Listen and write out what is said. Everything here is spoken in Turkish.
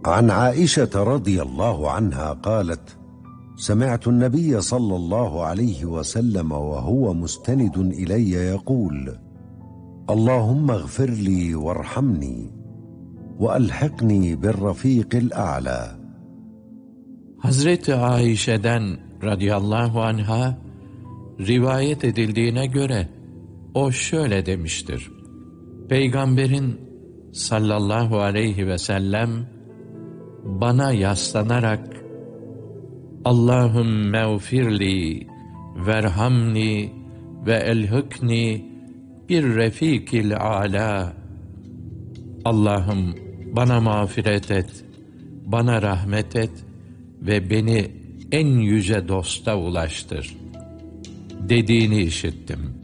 عن عائشة رضي الله عنها قالت: سمعت النبي صلى الله عليه وسلم وهو مستند إلي يقول: اللهم اغفر لي وارحمني وألحقني بالرفيق الأعلى. Hazreti Ayşe'den radıyallahu anha rivayet edildiğine göre o şöyle demiştir: Peygamberin sallallahu aleyhi ve sellem bana yaslanarak Allahümme ufirli verhamni ve elhikni bir refikil âlâ, Allah'ım bana mağfiret et, bana rahmet et ve beni en yüce dosta ulaştır dediğini işittim.